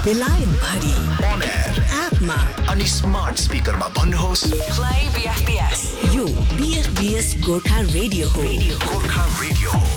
बेलायतभरि On air एपमा अनि smart स्पिकरमा भन्नुहोस् Play BFBS. यो BFBS गोर्खा रेडियो हो. गोर्खा रेडियो हो।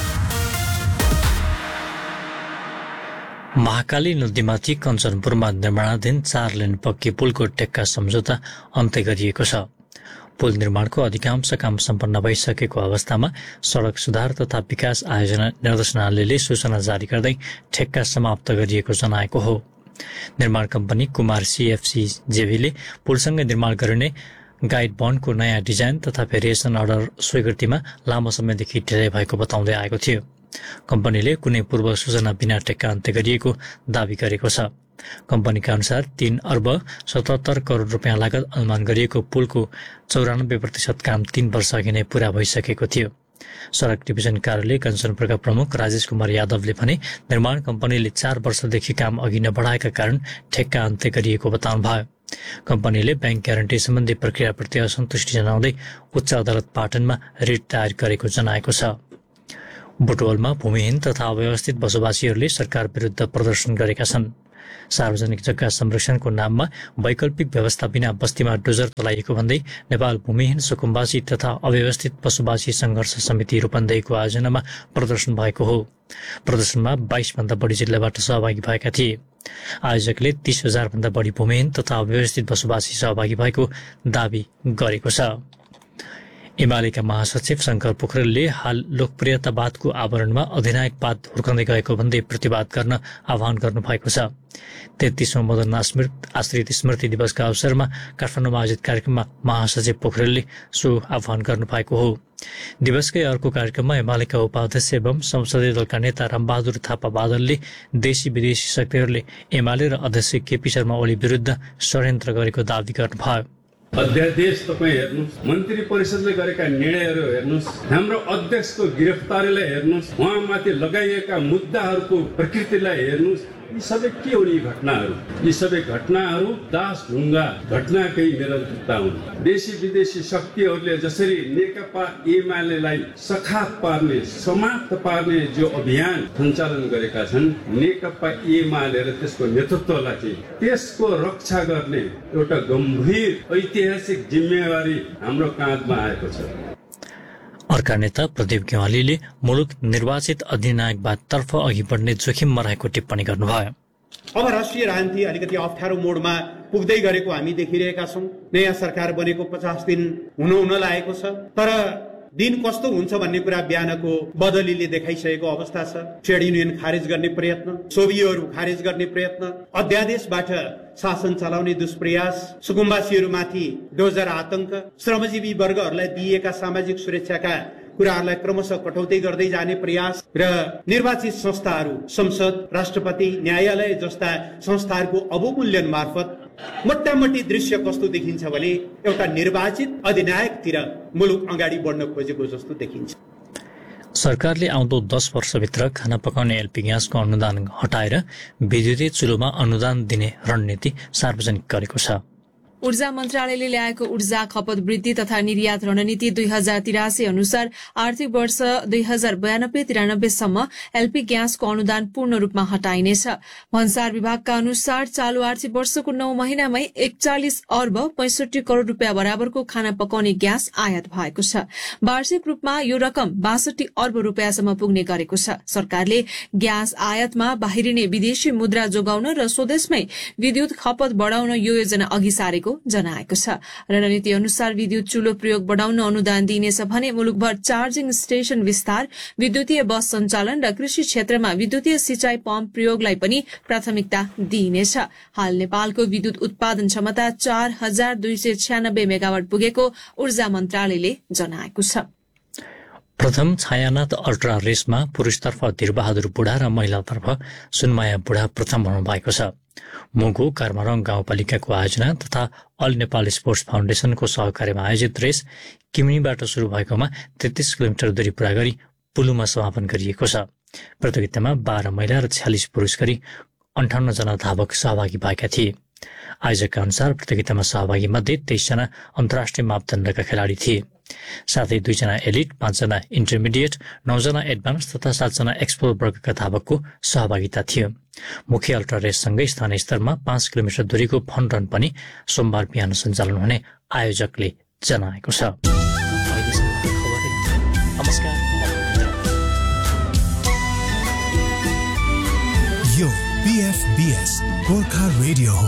महाकाली नदीमाथि कञ्चनपुरमा निर्माणाधीन 4 लेन पक्की पुलको टेक्का सम्झौता अन्त्य गरिएको छ। पुल निर्माणको अधिकांश काम सम्पन्न भइसकेको अवस्थामा सड़क सुधार तथा विकास आयोजना निर्देशनालयले सूचना जारी गर्दै ठेक्का समाप्त गरिएको जनाएको हो। निर्माण कम्पनी कुमार CFC जेभीले पुलसँगै निर्माण गरिने गाइड बन्डको नयाँ डिजाइन तथा भेरिएसन अर्डर स्वीकृतिमा लामो समयदेखि ढिलाइ भएको बताउँदै आएको थियो। कम्पनीले कुनै पूर्व सूचना बिना टेक्का अन्त्य गरिएको दावी गरेको छ। कम्पनीका अनुसार 3 अर्ब 77 करोड़ रुपियाँ लागत अनुमान गरिएको पुलको 94% काम 3 वर्ष अघि नै पूरा भइसकेको थियो। सड़क डिभिजन कार्यालय कञ्चनपुरका प्रमुख राजेश कुमार यादवले भने निर्माण कम्पनीले 4 वर्षदेखि काम अघि नबढाएका कारण ठेक्का अन्त्य गरिएको बताउनुभयो। कम्पनीले बैंक ग्यारेन्टी सम्बन्धी प्रक्रियाप्रति असन्तुष्टि जनाउँदै उच्च अदालत पाटनमा रिट दायर गरेको जनाएको छ। बुटवलमा भूमिहीन तथा अव्यवस्थित बसोबासीहरूले सरकार विरुद्ध प्रदर्शन गरेका छन्। सार्वजनिक जग्गा संरक्षणको नाममा वैकल्पिक व्यवस्था बिना बस्तीमा डोजर चलाइएको भन्दै नेपाल भूमिहीन सुकुम्बासी तथा अव्यवस्थित बसोबासी संघर्ष समिति रूपन्देहीको आयोजनामा प्रदर्शन भएको हो। प्रदर्शनमा 22 भन्दा बढी जिल्लाबाट सहभागी भएका थिए। आयोजकले 30,000 भन्दा बढी भूमिहीन तथा अव्यवस्थित बसोबासी सहभागी भएको दावी गरेको छ। एमालेका महासचिव शंकर पोखरेलले हाल लोकप्रियतावादको आवरणमा अधिनायकवाद हुर्कँदै गएको भन्दै प्रतिवाद गर्न आह्वान गर्नुभएको छ। 33औं मदन आश्रित स्मृति दिवसका अवसरमा काठमाडौँमा आयोजित कार्यक्रममा महासचिव पोखरेलले सो आह्वान गर्नुभएको हो। दिवसकै अर्को कार्यक्रममा एमालेका उपाध्यक्ष एवं संसदीय दलका नेता रामबहादुर थापा बादलले देशी विदेशी शक्तिहरूले एमाले र अध्यक्ष केपी शर्मा ओली विरुद्ध षड्यन्त्र गरेको दावी गर्नुभयो। अध्यादेश तपाईँ हेर्नुहोस्, मन्त्री परिषदले गरेका निर्णयहरू हेर्नुहोस्, हाम्रो अध्यक्षको गिरफ्तारीलाई हेर्नुहोस्, उहाँमाथि लगाइएका मुद्दाहरूको प्रकृतिलाई हेर्नुहोस्। यी सबै के हुन्? यी घटनाहरू, यी सबै घटनाहरू दास ढुङ्गा घटनाकै निरन्तरता हुन्। देशी विदेशी शक्तिहरूले जसरी नेकपा एमालेलाई सखाप पार्ने, समाप्त पार्ने जो अभियान सञ्चालन गरेका छन्, नेकपा एमाले र त्यसको नेतृत्वलाई चाहिँ त्यसको रक्षा गर्ने एउटा गम्भीर ऐतिहासिक जिम्मेवारी हाम्रो काँधमा आएको छ। अर्का नेता प्रदीप गेवालीले मुलुक निर्वाचित अधिनायकवादतर्फ अघि बढ्ने जोखिममा रहेको टिप्पणी गर्नुभयो। अब राष्ट्रिय राजनीति अलिकति अप्ठ्यारो मोडमा पुग्दै गरेको हामी देखिरहेका छौँ। नयाँ सरकार बनेको 50 दिन हुन लागेको छ, तर दिन कस्तो हुन्छ भन्ने कुरा बिहानको बदलीले देखाइसकेको अवस्था छ। ट्रेड युनियन खारेज गर्ने प्रयत्न, सोभियोहरू खारेज गर्ने प्रयत्न, अध्यादेशबाट शासन चलाउने दुष्प्रयास, सुकुम्बासीहरूमाथि डोजर आतंक, श्रमजीवी वर्गहरूलाई दिइएका सामाजिक सुरक्षाका कुराहरूलाई क्रमशः कटौती गर्दै जाने प्रयास र निर्वाचित संस्थाहरू, संसद, राष्ट्रपति, न्यायालय जस्ता संस्थाहरूको अवमूल्यन मार्फत मोटामोटी दृश्य कस्तो देखिन्छ भने एउटा निर्वाचित अधिनायकतिर मुलुक अगाडि बढ्न खोजेको जस्तो देखिन्छ। सरकारले आउँदो 10 वर्षभित्र खाना पकाउने एलपी ग्यासको अनुदान हटाएर विद्युतीय चुलोमा अनुदान दिने रणनीति सार्वजनिक गरेको छ। ऊर्जा मन्त्रालयले ल्याएको ऊर्जा खपत वृद्धि तथा निर्यात रणनीति 2083 अनुसार आर्थिक वर्ष 2092-93 सम्म एलपी ग्यासको अनुदान पूर्ण रूपमा हटाइनेछ। भन्सार विभागका अनुसार चालू आर्थिक वर्षको 9 महिनामै 41 अर्ब 65 करोड़ रुपियाँ बराबरको खाना पकाउने ग्यास आयात भएको छ। वार्षिक रूपमा यो रकम 62 अर्ब रुपियाँसम्म पुग्ने गरेको छ। सरकारले ग्यास आयातमा बाहिरिने विदेशी मुद्रा जोगाउन र स्वदेशमै विद्युत खपत बढ़ाउन यो योजना अघि सारेको जनाएको छ। रणनीति अनुसार विद्युत चुलो प्रयोग बढ़ाउन अनुदान दिइनेछ भने मुलुकभर चार्जिङ स्टेशन विस्तार, विद्युतीय बस सञ्चालन र कृषि क्षेत्रमा विद्युतीय सिंचाई पम्प प्रयोगलाई पनि प्राथमिकता दिइनेछ। हाल नेपालको विद्युत उत्पादन क्षमता 4296 मेगावाट पुगेको ऊर्जा मन्त्रालयले जनाएको छ। प्रथम छायानाथ अल्ट्रा रेसमा पुरुषतर्फ धीरबहादुर बुढा र महिलातर्फ सुनमाया बुढा प्रथम हुनुभएको छ। मुगु कर्मरङ गाउँपालिकाको आयोजना तथा अल नेपाल स्पोर्ट्स फाउन्डेशनको सहकार्यमा आयोजित रेस किमिनीबाट शुरू भएकोमा 33 किलोमिटर दूरी पूरा गरी पुलुमा समापन गरिएको छ। प्रतियोगितामा 12 महिला र 46 पुरुष गरी 58 जना धावक सहभागी भएका थिए। आयोजकका अनुसार प्रतियोगितामा सहभागी मध्ये 23 जना अन्तर्राष्ट्रिय मापदण्डका खेलाडी थिए। साथै 2 जना एलिट, 5 जना इन्टरमिडिएट, 9 जना एडभान्स तथा 7 जना एक्सप्लोर वर्गका धावकको सहभागिता थियो। मुख्य अल्ट्रा रेससँगै स्थानीय स्तरमा 5 किलोमिटर दूरीको फन रन पनि सोमबार बिहान सञ्चालन हुने आयोजकले जनाएको छ। यो BFBS गोर्खा रेडियो हो।